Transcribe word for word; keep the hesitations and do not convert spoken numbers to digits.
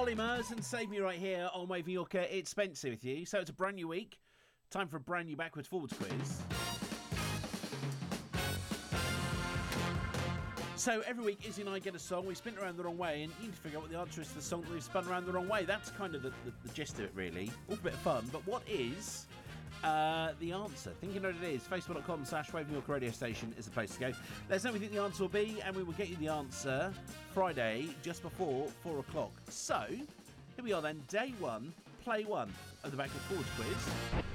Ollie Murs and Save Me right here on Wave New Yorker. It's Spencer with you. So it's a brand new week. Time for a brand new backwards forwards quiz. So every week Izzy and I get a song, we spin it around the wrong way, and you need to figure out what the answer is to the song that we've spun around the wrong way. That's kind of the, the, the gist of it, really. All a bit of fun, but what is uh, the answer? Think you know what it is. Facebook.com slash Wave New Yorker radio station is the place to go. Let us know what you think the answer will be, and we will get you the answer Friday just before four o'clock. So, here we are then, day one, play one of the backwards forwards quiz.